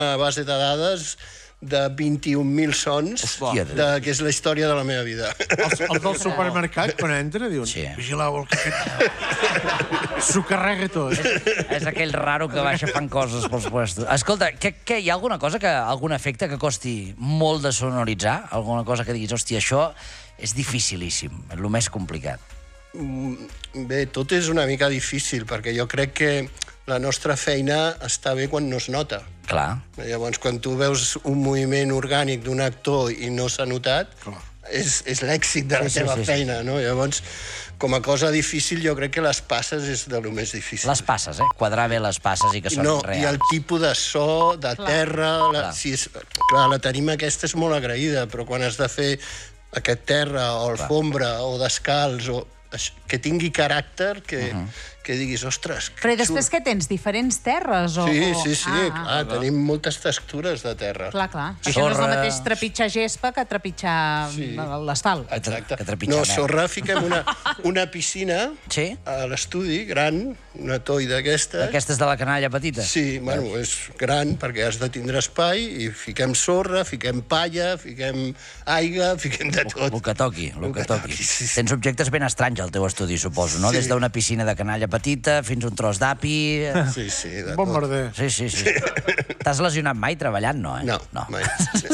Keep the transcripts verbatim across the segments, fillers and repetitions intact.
una base de dades de vint-i-un mil sons, Hòstia, de, que és la història de la meva vida. El, el del supermercat, quan entra, diuen, Sí. vigileu el que aquest... S'ho carrega tot. És aquell raro que baixa fan coses pels puestos. Escolta, que, que hi ha alguna cosa, que algun efecte que costi molt de sonoritzar? Alguna cosa que diguis, hòstia, això és dificilíssim, és el més complicat. Bé, tot és una mica difícil, perquè jo crec que la nostra feina està bé quan no es nota. Clar. Llavors, quan tu veus un moviment orgànic d'un actor i no s'ha notat, és, és l'èxit de la Sí, sí, teva sí, sí. feina, no? Llavors, com a cosa difícil, jo crec que les passes és de lo més difícil. Les passes, eh? Quadrar bé les passes i que són No, reals. i el tipus de so, de terra... La, Clar. si és, clar, la tarima aquesta és molt agraïda, però quan has de fer aquest terra o alfombra o descalç, o, això, que tingui caràcter, que, uh -huh. que diguis, ostres... que Però i després xulo. què tens? Diferents terres? O, Sí, o... sí, sí, Ah, clar, tenim moltes textures de terra. clar, clar. Això no és el Sorra. mateix trepitjar gespa que trepitjar Sí. l'asfalt. Exacte. que trepitjar No, merda. sorra, fiquem una, una piscina Sí? a l'estudi, gran, una toi d'aquestes. Aquesta és de la canalla petita? Sí, bueno, és gran perquè has de tindre espai i fiquem sorra, fiquem palla, fiquem aigua, fiquem de tot. El que toqui, el que toqui. sí, sí. Tens objectes ben estranys al teu estudi, suposo, no? Sí. Des d'una piscina de canalla petita fins a un tros d'api... Sí, sí, de Bon tot. merder. Sí, sí, sí. T'has lesionat mai treballant, no, eh? No, no. mai.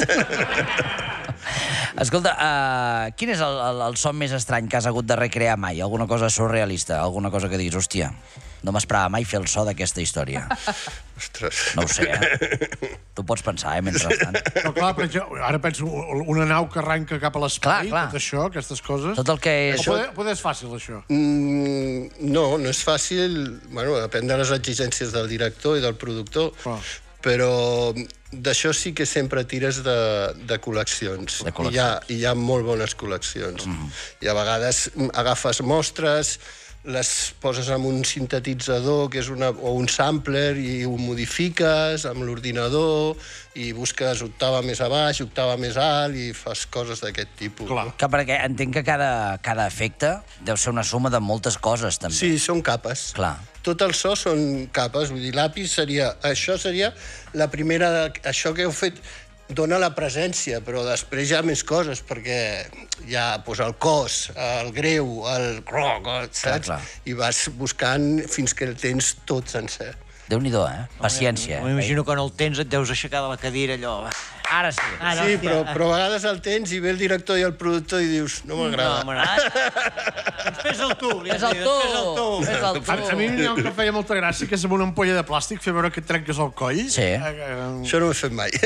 Escolta, uh, quin és el, el, el son més estrany que has hagut de recrear mai? Alguna cosa surrealista? Alguna cosa que diguis, hòstia, no m'esperava mai fer el so d'aquesta història. Ostres. No ho sé, eh? Tu pots pensar, eh, mentrestant. Però clar, per exemple, ara penso una nau que arranca cap a l'espai, Clar, clar. tot això, aquestes coses. Tot el que és... O poder, poder és fàcil, això. Mm, no, no és fàcil. Bueno, depèn de les exigències del director i del productor. Clar. Però d'això sí que sempre tires de, de col·leccions. De col·leccions. I hi ha, i hi ha molt bones col·leccions. Mm. I a vegades agafes mostres, les poses amb un sintetitzador que és una, o un sampler i ho modifiques amb l'ordinador i busques octava més a baix, octava més alt i fas coses d'aquest tipus. Clar. Que perquè entenc que cada, cada efecte deu ser una suma de moltes coses, també. Sí, són capes. Clar. Tot el so són capes. Vull dir, l'àpis seria... Això seria la primera... Això que heu fet dona la presència, però després hi ha més coses, perquè hi ha pues, el cos, el greu, el rock, saps? clar. I vas buscant fins que el tens tot sencer. Déu-n'hi-do, eh? Paciència. M'imagino que quan el tens et deus aixecar de la cadira allò... Ara sí. Ah, no, Sí, hòstia. però, però a vegades el tens i ve el director i el productor i dius, no No, m'agrada. m'agrada. Doncs fes-el tu. li has És el de dir, tu! Fes-el tu. És el A, a mi tu! hi ha un que feia molta gràcia, que és amb una ampolla de plàstic fer veure que et trenques el coll. Sí. Eh, eh, Això no ho he fet mai.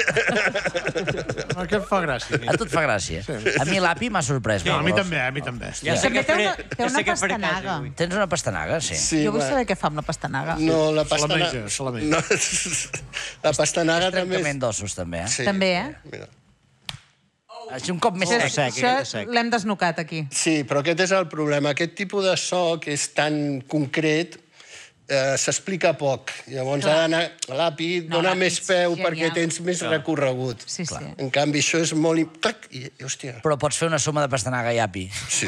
Aquest fa gràcia. A tu et fa gràcia. A mi l'api m'ha sorprès. No, a mi molt. també, a mi també. Ja sé També què té faré, una- té ja una sé què faré a casa pastanaga. avui. Tens una pastanaga, sí. Sí, Jo vull va. saber què fa amb la pastanaga. No, la Se la pastanaga... menja, se la menja. No, la pastanaga també és... Trencament d'ossos, també, eh? Sí. També, eh? Mira. Així un cop més Això, sec. sec, això aquest sec. l'hem desnucat, aquí. Sí, però aquest és el problema. Aquest tipus de so, que és tan concret, eh, s'explica poc. Llavors ha d'anar... L'API No, dona l'API més és peu genial. perquè tens més recorregut. Sí, sí. En canvi, això és molt... im- Tac, i, i, hòstia, Però pots fer una suma de pastanaga i api. sí.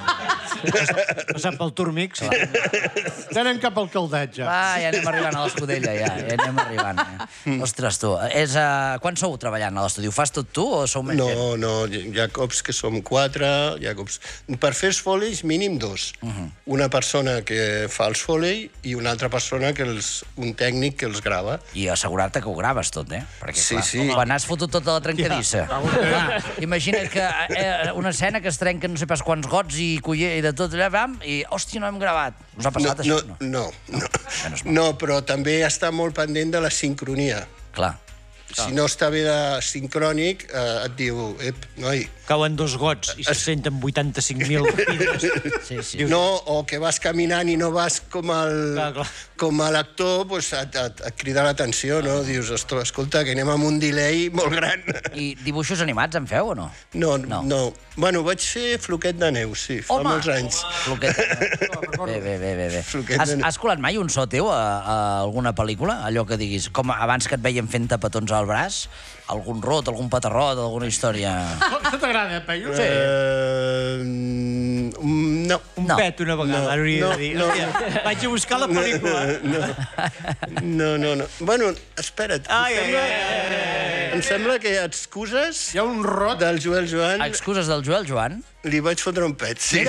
Passant pel Turmix. Tenen cap al caldet, ja. Va, ja anem arribant a l'escudella, ja. Ja anem arribant, eh? Ostres, tu. És, uh, quan sou treballant a l'estudi? Ho fas tot tu o sou més gent? No, no, hi ha cops que som quatre, hi ha cops... Per fer els folis, mínim dos. Una persona que fa els foley i una altra persona, que els, un tècnic que els grava. I assegurar-te que ho graves tot, eh? Perquè, Sí, clar, sí. quan has fotut tota la trencadissa... Clar, imagina't que eh, una escena que es trenca no sé pas quants gots i culler i de tot allà, vam, i, hòstia, no hem gravat. Us ha No, passat, no, això? no, no. Menys mal. No, però també està molt pendent de la sincronia. Clar. Si no està bé de sincrònic, eh, et diu, ep, noi, Cauen dos gots i se senten vuitanta-cinc mil vidres. Sí, sí. no, o que vas caminant i no vas com el, Clar, clar. com a l'actor, doncs et, et, et crida l'atenció, no? Dius, "Ostres, escolta, que anem amb un delay molt gran. I dibuixos animats en feu o no? No, No. no. no. Bueno, vaig fer Floquet de neu, sí, fa Home! molts anys. Floquet. Bé, bé, bé, bé. bé. Floquet Has, de- has colat mai un so teu a, a alguna pel·lícula? Allò que diguis, com abans que et veiem fent tapetons al braç, algun rot, algun patarrot, alguna història... Això t'agrada, eh, Peyu? Eh, Mm, no. Un No. pet una vegada, No, hauria no, de dir. no, Hòstia, vaig a buscar la pel·lícula. No, no, no. Bueno, espera't. Em Ai, ai, sembla, ai, ai. em sembla que hi ha excuses Hi ha un rot. del Joel Joan. Excuses del Joel Joan. Li vaig fotre un pet, sí.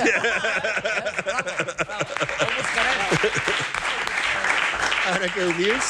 Ara que ho dius...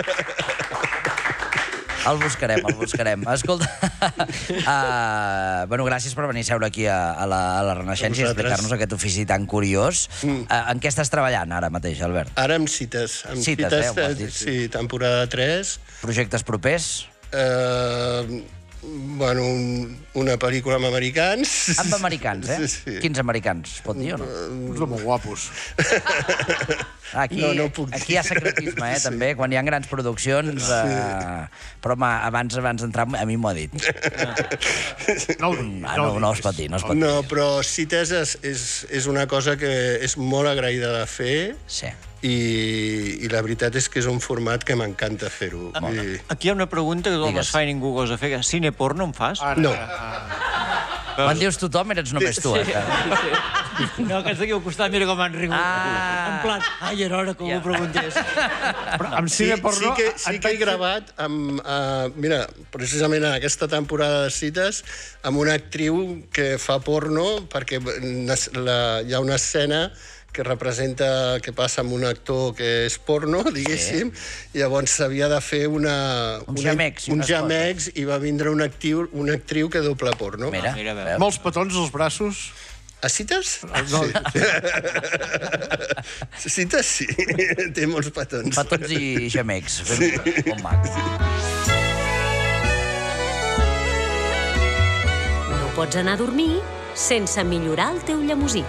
El buscarem, el buscarem. Escolta, uh, bueno, gràcies per venir a seure aquí a, a, la, a la Renaixença i A vosaltres. explicar-nos aquest ofici tan curiós. Mm. Uh, en què estàs treballant ara mateix, Albert? Ara amb cites. Amb Cites, eh, ho has dit. Sí, temporada tres. Projectes propers? Eh, bueno, un, una pel·lícula amb americans. Amb americans, eh? Sí, sí. Quins americans? Es pot dir o no? Uns molt guapos. Aquí, No, no ho puc aquí hi ha dir. secretisme, eh, Sí. també, quan hi ha grans produccions. Eh, però home, abans abans d'entrar, a mi m'ho ha dit. No ho digui, Ah, no no, ho no es diguis. pot dir, no es pot dir. No, però cites és, és, és una cosa que és molt agraïda de fer Sí. i, i la veritat és que és un format que m'encanta fer-ho. I... Aquí hi ha una pregunta que tothom Digues. es fa i ningú gosa fer. Cine porno en fas? Ara, No. Quan dius tothom, eres només tu, eh? No, que d'aquí al costat, mira com han rigut. Ah. En plan, ai, era hora que Ja. ho preguntés. Però amb Sí, cine sí, porno... que, sí et que he vaig fer- gravat amb, uh, mira, precisament en aquesta temporada de cites amb una actriu que fa porno perquè nes- la, hi ha una escena que representa que passa amb un actor que és porno, diguéssim, i llavors s'havia de fer una... Un una, xamecs i un unes xamecs i va vindre una actriu, una actriu que dobla porno. Mira, Mira, veus? Molts petons als braços. A cites? No, Sí. Cites sí, té molts petons. Petons i gemecs. Sí. Com macs. No pots anar a dormir sense millorar el teu llemosí.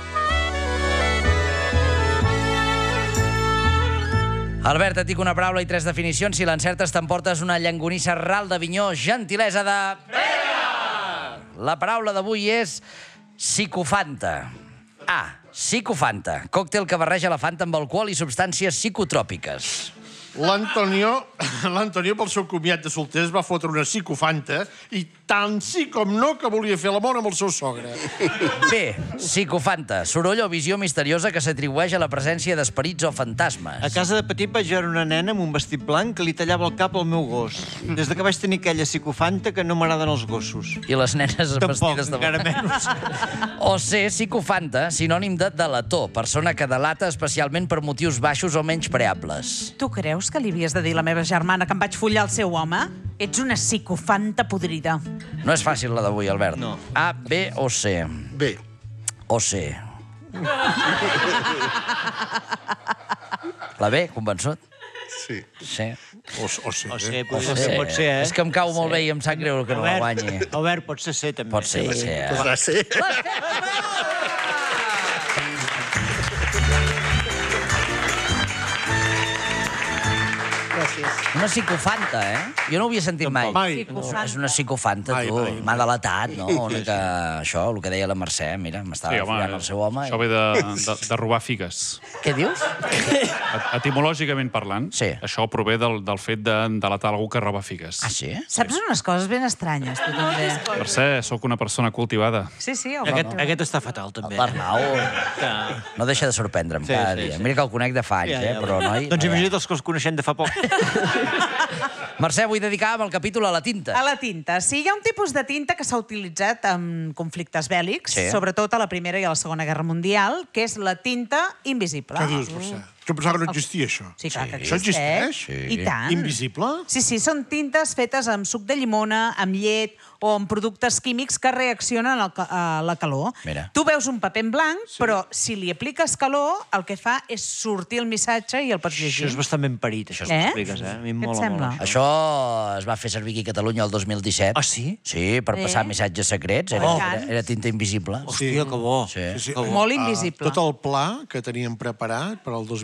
Albert, et dic una paraula i tres definicions. Si l'encertes, t'emportes una llangonissa ral d'Avinyó, gentilesa de... La paraula d'avui és psicofanta. A. Psicofanta. Còctel que barreja la fanta amb alcohol i substàncies psicotròpiques. L'Antonio, l'Antonio pel seu comiat de solters va fotre una psicofanta i tant sí com no que volia fer l'amor amb el seu sogre. B. Psicofanta. Soroll o visió misteriosa que s'atribueix a la presència d'esperits o fantasmes. A casa de petit vaig veure una nena amb un vestit blanc que li tallava el cap al meu gos. Des de que vaig tenir aquella psicofanta que no m'agraden els gossos. I les nenes Tampoc, vestides de... encara menys. O C. Psicofanta, sinònim de delator. Persona que delata especialment per motius baixos o menys preables. Tu creus que li havies de dir a la meva germana que em vaig follar el seu home? Ets una psicofanta podrida. No és fàcil la d'avui, Albert. No. A, B o C? Bé, O C. La B, convençut? sí. Sí. O, o sí, O eh? ser, pot, Sí. ser, pot ser, eh? És que em cau molt bé i em sap greu que no la guanyi. Albert, Albert, pot ser C, també. Pot ser, pot ser. Podrà ser. Gràcies. Una psicofanta, eh? Jo no ho havia sentit mai. Mai. Psicofanta. És una psicofanta, Mai, tu. mai, mai. M'ha delatat, no? Una que... Això, el que deia la Mercè, mira, m'estava Sí, home, follant el seu home. això ve de, de, de robar figues. Què dius? Et- Etimològicament parlant, Sí. això prové del, del fet de delatar algú que roba figues. Ah, sí? Saps unes coses ben estranyes, tu també. Per ser, sóc una persona cultivada. Sí, sí, home. Aquest, aquest està fatal, també. L'Arnau Que... no deixa de sorprendre'm Sí, cada sí, dia. sí. Mira que el conec de fa anys, eh? Però, noi... Doncs imagina't els que els coneixem de fa poc. Mercè, vull dedicar el capítol a la tinta. A la tinta. Sí, hi ha un tipus de tinta que s'ha utilitzat en conflictes bèl·lics, Sí. sobretot a la Primera i a la Segona Guerra Mundial, que és la tinta invisible. Què dius, Mercè? Jo pensava que no existia, això. Sí, clar que Això existeix? Sí. I tant. Invisible? Sí, sí, són tintes fetes amb suc de llimona, amb llet o amb productes químics que reaccionen al ca- a la calor. Mira. Tu veus un paper en blanc, sí. però si li apliques calor, el que fa és sortir el missatge i el pots Això llegir. és bastant ben parit, això Eh? que expliques, eh? A mi em Què et mola sembla? molt, això. Això es va fer servir aquí a Catalunya el dos mil disset. Ah, sí? Sí, per passar Eh? missatges secrets. Era, Oh. era, era tinta invisible. Hòstia, que bo. Sí. Sí, sí. Molt invisible. Ah, tot el pla que teníem preparat per al dos mil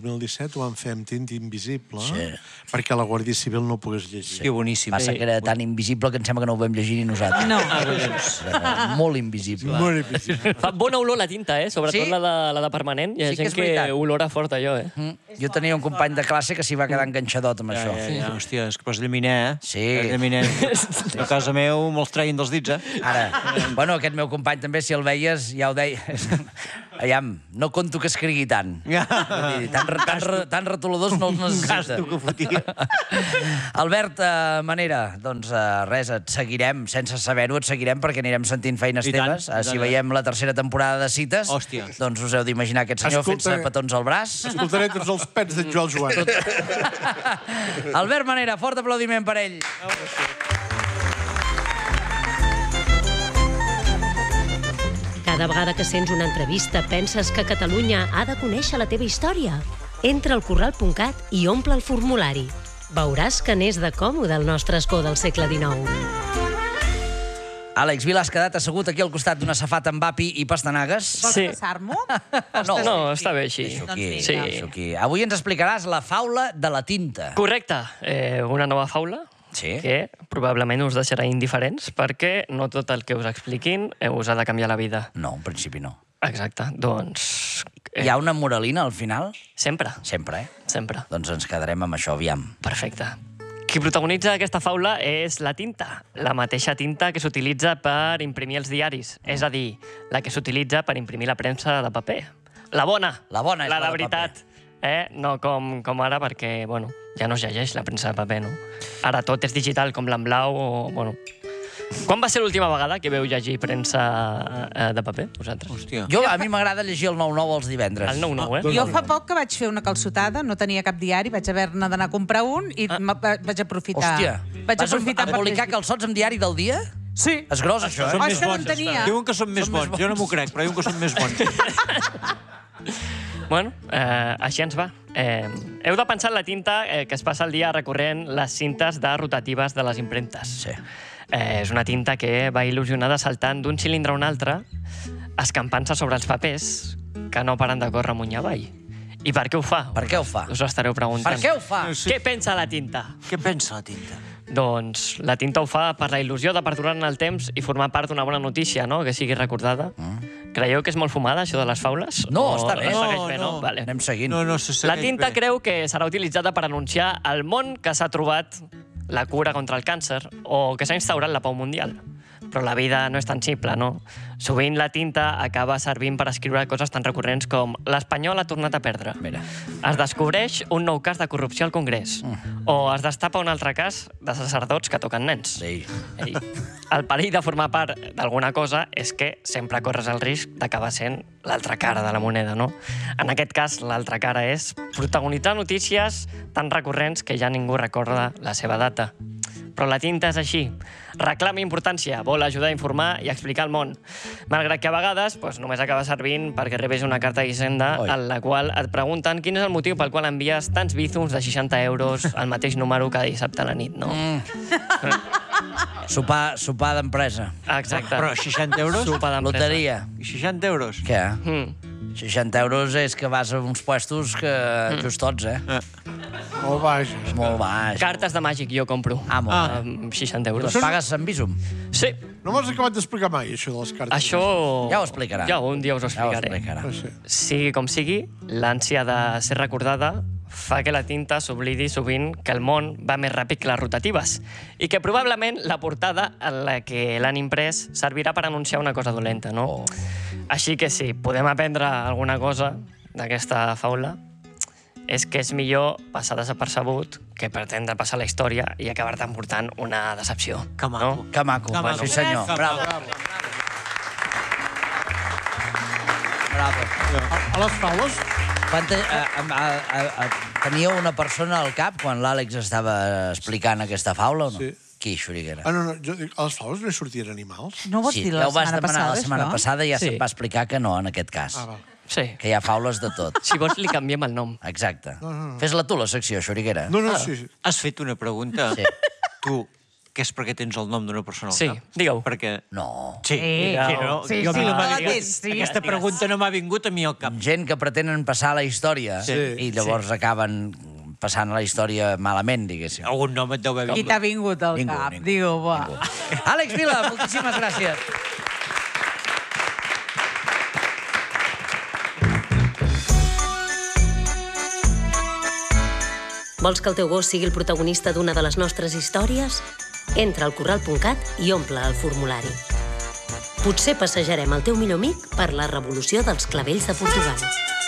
mil disset ho van fer amb tinta invisible, Sí. perquè la Guàrdia Civil no ho pogués llegir. Que boníssim. Passa que era tan invisible que em sembla que no ho vam llegir ni nosaltres. No. Era molt invisible. Molt invisible. Fa bona olor la tinta, eh? Sobretot Sí? la, de, la de permanent. Hi ha Sí que gent és que, veritat. olora fort, allò, eh? Mm. Jo tenia un company de classe que s'hi va quedar enganxadot amb això. Ja, ja, ja. Hòstia, és que pots llaminar, eh? Sí. Pots llaminar. A casa meu me'ls treien dels dits, eh? Ara, bueno, aquest meu company també, si el veies, ja ho deia... Aviam, no conto que escrigui tant. Ja. Vull dir, Tan, re- tan, re- tan retoladors no els necessita. Gasto que fotia. Albert eh, Manera, doncs eh, res, et seguirem, sense saber-ho, et seguirem perquè anirem sentint feines I tant, teves. i tant, Si eh? veiem la tercera temporada de Cites, Hòstia. doncs us heu d'imaginar aquest senyor Escolta- fent-se petons al braç. Escoltaré tots els pets d'en Joel Joan. Albert Manera, fort aplaudiment per ell. Cada vegada que sents una entrevista penses que Catalunya ha de conèixer la teva història. Entra al corral punt cat i omple el formulari. Veuràs que n'és de còmode el nostre escó del segle dinou. Àlex Vila, has quedat assegut aquí al costat d'una safata amb api i pastanagues. Vols Sí. passar-m'ho? No, No, està bé així. Deixo Doncs aquí, vinga. Sí. deixo aquí. Avui ens explicaràs la faula de la tinta. Correcte. Eh, una nova faula Sí. que probablement us deixarà indiferents perquè no tot el que us expliquin eh, us ha de canviar la vida. No, en principi no. Exacte. Doncs... Eh, Hi ha una moralina al final? Sempre, Sempre, eh? sempre. Doncs ens quedarem amb això, aviam. Perfecte. Qui protagonitza aquesta faula és la tinta, la mateixa tinta que s'utilitza per imprimir els diaris, és a dir, la que s'utilitza per imprimir la premsa de paper. La bona, La bona és la la de de veritat. Eh? No com, com ara, perquè bueno, ja no es llegeix la premsa de paper, no? Ara tot és digital, com l'emblau o... Bueno. Quan va ser l'última vegada que veu llegir premsa eh, de paper, vosaltres? Hòstia. Jo, a mi m'agrada llegir el nou nou els divendres. El nou nou, eh? Jo fa poc que vaig fer una calçotada, no tenia cap diari, vaig haver-ne d'anar a comprar un i ah. vaig aprofitar. Hòstia, vaig vas aprofitar a publicar llegir. calçots amb diari del dia? Sí. És gros, això, Oh, eh? és que no en tenia. Diuen que són més bons. Jo no m'ho crec, però diuen que són més bons. Bueno, eh, així ens va. Eh, heu de pensar en la tinta eh, que es passa el dia recorrent les cintes de rotatives de les impremtes. Sí. Eh, és una tinta que va il·lusionada saltant d'un cilindre a un altre, escampant-se sobre els papers que no paren de córrer amunt i avall. I per què ho fa? Per què ho fa? Us ho estareu preguntant. Per què ho fa? Què pensa la tinta? Què pensa la tinta? Doncs la tinta ho fa per la il·lusió de perdurar en el temps i formar part d'una bona notícia, no?, que sigui recordada. Mm. Creieu que és molt fumada, això de les faules? No, O està bé. es segueix bé, No, no? no. Vale. Anem seguint. No, no, se La segueix tinta bé. creu que serà utilitzada per anunciar al món que s'ha trobat la cura contra el càncer o que s'ha instaurat la pau mundial. Però la vida no és tan simple, no? Sovint la tinta acaba servint per escriure coses tan recurrents com l'Espanyol ha tornat a perdre. Mira. Es descobreix un nou cas de corrupció al Congrés. Mm. O es destapa un altre cas de sacerdots que toquen nens. Sí. Ei. El perill de formar part d'alguna cosa és que sempre corres el risc d'acabar sent l'altra cara de la moneda, no? En aquest cas, l'altra cara és protagonitzar notícies tan recurrents que ja ningú recorda la seva data. Però la tinta és així. Reclama importància, vol ajudar a informar i explicar el món. Malgrat que a vegades doncs, només acaba servint perquè rebés una carta d'Hisenda Oi. en la qual et pregunten quin és el motiu pel qual envies tants bízums de seixanta euros al mateix número cada dissabte a la nit, no? Mm. Sopar, sopar d'empresa. Exacte. Però seixanta euros? Sopar d'empresa. Loteria. I seixanta euros? Què? Mm. seixanta euros és que vas a uns puestos que justots, eh? Molt baix. Molt baix. Cartes de màgic jo compro. Ah, molt bé. Amb seixanta euros. Les pagues amb Bizum? Sí. No m'has acabat d'explicar mai, això de les cartes. Això... Ja ho explicarà. Ja, un dia us ho Ja ho explicaré. explicarà. Ah, sí. Sigui com sigui, l'ànsia de ser recordada fa que la tinta s'oblidi sovint que el món va més ràpid que les rotatives i que probablement la portada en la que l'han imprès servirà per anunciar una cosa dolenta, no? Oh. Així que sí, podem aprendre alguna cosa d'aquesta faula, és que és millor passar desapercebut que pretendre passar la història i acabar-te emportant una decepció. Que maco. No? Que maco. Que maco. Sí, senyor. Que Bravo. Bravo. A, a les faules, Quan te, a, a, a, a, tenia una persona al cap quan l'Àlex estava explicant aquesta faula o no? Sí. Qui, Xuriguera? ah, no, no, jo dic, a les faules no hi sortien animals? No ho vas Sí, dir ja la ho vas setmana demanar passada, la setmana això? passada i ja Sí. se't va explicar que no, en aquest cas. Ah, val. Sí. Que hi ha faules de tot. Si vols, li canviem el nom. Exacte. Fes-la tu, la secció, Xuriguera. No, no, sí, sí. Has fet una pregunta. Sí. Tu, que és perquè tens el nom d'una persona al Sí, cap? digue-ho. Perquè... No. Sí, Sí, sí, no? sí, Jo a mi sí, no m'ha la vingut- tens, sí. Aquesta pregunta no m'ha vingut a mi al cap. Gent que pretenen passar a la història Sí. i llavors acaben passant a la història malament, diguéssim. Algun nom et deu haver Qui vingut. t'ha vingut al Ningú, cap? ningú, Diu, va. ningú. Àlex Vila, moltíssimes gràcies. Vols que el teu gos sigui el protagonista d'una de les nostres històries? Entra al corral punt cat i omple el formulari. Potser passejarem el teu millor amic per la revolució dels clavells de Portugal.